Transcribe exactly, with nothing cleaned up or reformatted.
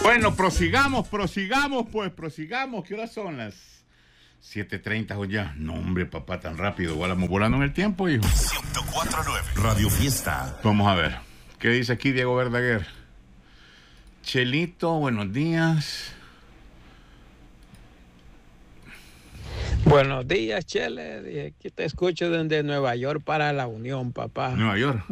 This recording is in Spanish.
Bueno, prosigamos, prosigamos, pues, prosigamos. ¿Qué horas son las siete treinta o ya? No, hombre, papá, tan rápido. Vamos volando en el tiempo, hijo. ciento cuatro punto nueve Radio Fiesta. Vamos a ver. ¿Qué dice aquí Diego Verdaguer? Chelito, buenos días. Buenos días, Chele. Aquí te escucho desde Nueva York para la Unión, papá. Nueva York.